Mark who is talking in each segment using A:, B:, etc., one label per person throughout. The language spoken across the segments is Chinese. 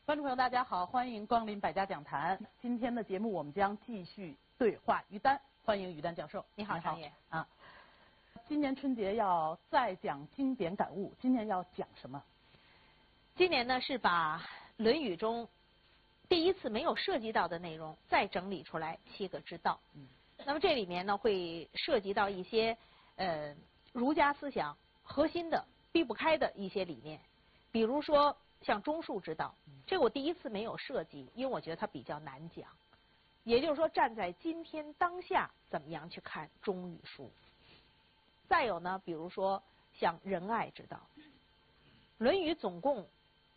A: 观众朋友，大家好，欢迎光临百家讲坛。今天的节目我们将继续对话于丹，欢迎于丹教授。
B: 你好，常爷
A: 啊。今年春节要再讲经典感悟，今年要讲什么？
B: 今年呢是把《论语》中第一次没有涉及到的内容再整理出来7个之道。那么这里面呢会涉及到一些儒家思想核心的避不开的一些理念，比如说像忠恕之道，这个我第一次没有涉及，因为我觉得它比较难讲。也就是说，站在今天当下，怎么样去看忠与恕？再有呢，比如说像仁爱之道，《论语》总共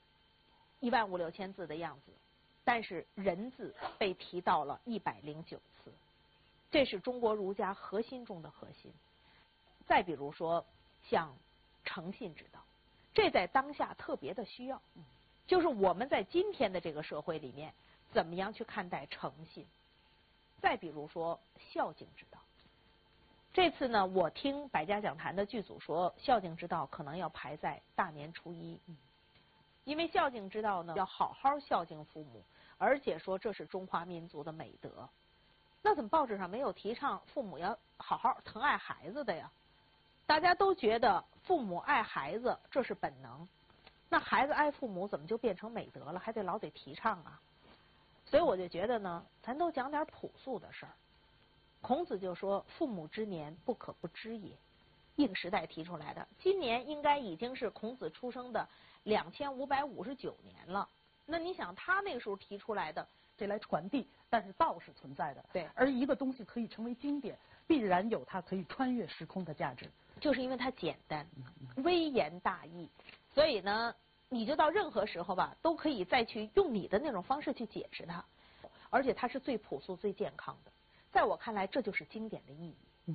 B: 15000-6千字的样子，但是仁字被提到了109次，这是中国儒家核心中的核心。再比如说像诚信之道，这在当下特别的需要，就是我们在今天的这个社会里面，怎么样去看待诚信？再比如说孝敬之道，这次呢，我听百家讲坛的剧组说，孝敬之道可能要排在大年初1，因为孝敬之道呢，要好好孝敬父母，而且说这是中华民族的美德。那怎么报纸上没有提倡父母要好好疼爱孩子的呀？大家都觉得父母爱孩子这是本能，那孩子爱父母怎么就变成美德了？还得老得提倡啊！所以我就觉得呢，咱都讲点朴素的事儿。孔子就说：“父母之年，不可不知也。”一个时代提出来的，今年应该已经是孔子出生的2559年了。那你想，他那个时候提出来的，
A: 这来传递，但是道是存在的。
B: 对，
A: 而一个东西可以成为经典，必然有它可以穿越时空的价值，
B: 就是因为它简单，微言大义。所以呢，你就到任何时候吧，都可以再去用你的那种方式去解释它，而且它是最朴素、最健康的。在我看来，这就是经典的意义。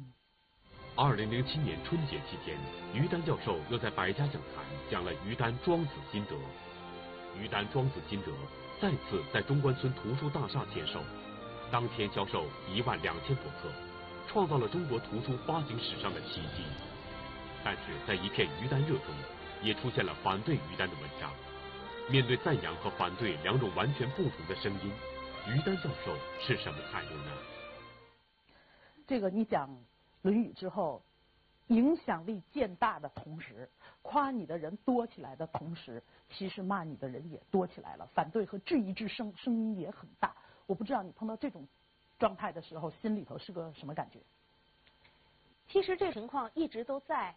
C: 2007年春节期间，于丹教授又在百家讲坛讲了于丹庄子心得。于丹庄子心得再次在中关村图书大厦签售，当天销售12000多册，创造了中国图书发行史上的奇迹。但是在一片于丹热中，也出现了反对于丹的文章。面对赞扬和反对两种完全不同的声音，于丹教授是什么态度呢？
A: 这个你讲《论语》之后，影响力渐大的同时，夸你的人多起来的同时，其实骂你的人也多起来了，反对和质疑之声音也很大。我不知道你碰到这种状态的时候，心里头是个什么感觉？
B: 其实这情况一直都在，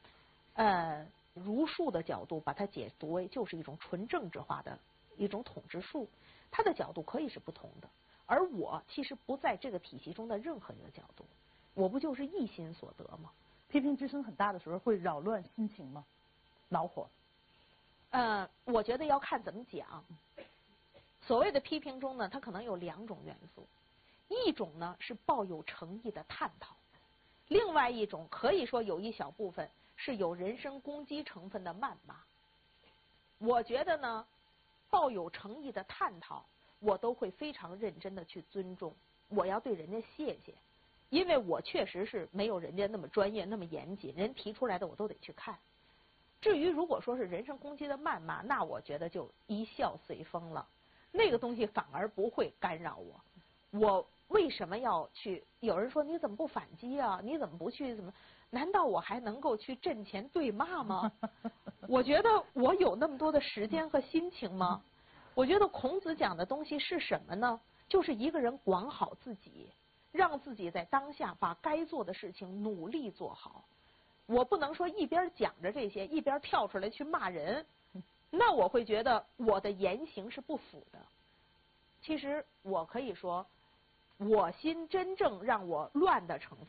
B: 儒术的角度把它解读为就是一种纯政治化的一种统治术，它的角度可以是不同的。而我其实不在这个体系中的任何一个角度，我不就是一心所得吗？
A: 批评之声很大的时候会扰乱心情吗？恼火？
B: 我觉得要看怎么讲。所谓的批评中呢，它可能有2种元素，一种呢是抱有诚意的探讨，另外一种可以说有一小部分是有人身攻击成分的谩骂。我觉得呢，抱有诚意的探讨，我都会非常认真的去尊重，我要对人家谢谢，因为我确实是没有人家那么专业那么严谨，人提出来的我都得去看。至于如果说是人身攻击的谩骂，那我觉得就一笑随风了，那个东西反而不会干扰我。我为什么要去？有人说你怎么不反击啊？你怎么不去怎么？难道我还能够去阵前对骂吗？我觉得我有那么多的时间和心情吗？我觉得孔子讲的东西是什么呢？就是一个人管好自己，让自己在当下把该做的事情努力做好。我不能说一边讲着这些，一边跳出来去骂人，那我会觉得我的言行是不符的。其实我可以说，我心真正让我乱的成分